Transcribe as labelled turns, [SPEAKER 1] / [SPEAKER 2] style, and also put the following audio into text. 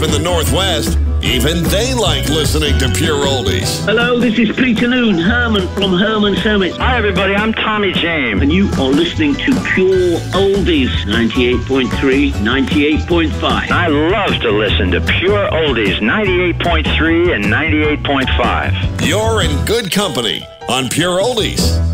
[SPEAKER 1] in the Northwest, even they like listening to Pure Oldies.
[SPEAKER 2] Hello, this is Peter Noon, Herman from Herman Summit.
[SPEAKER 3] Hi, everybody. I'm Tommy James.
[SPEAKER 2] And you are listening to Pure Oldies, 98.3, 98.5.
[SPEAKER 3] I love to listen to Pure Oldies, 98.3 and 98.5.
[SPEAKER 1] You're in good company on Pure Oldies.